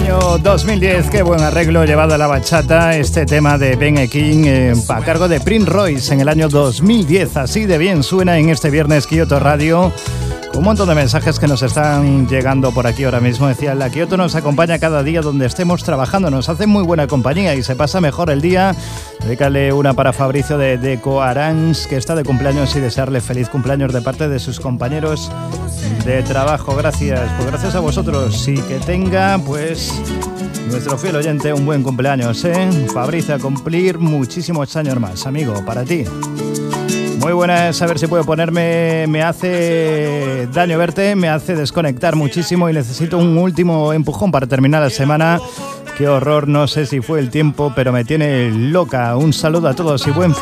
Año 2010, qué buen arreglo llevado a la bachata, este tema de Ben E. King a cargo de Prince Royce en el año 2010. Así de bien suena en este viernes Kyoto Radio. Un montón de mensajes que nos están llegando por aquí ahora mismo. Decía, la Kyoto nos acompaña cada día donde estemos trabajando, nos hace muy buena compañía y se pasa mejor el día. Dedícale una para Fabricio de Deco Arans, que está de cumpleaños, y desearle feliz cumpleaños de parte de sus compañeros de trabajo. Gracias, pues gracias a vosotros. Y que tenga, pues, nuestro fiel oyente un buen cumpleaños, Fabricio, a cumplir muchísimos años más, amigo, para ti. Muy buenas, a ver si puedo ponerme, me hace daño verte, me hace desconectar muchísimo y necesito un último empujón para terminar la semana. Qué horror, no sé si fue el tiempo, pero me tiene loca. Un saludo a todos y buen fin.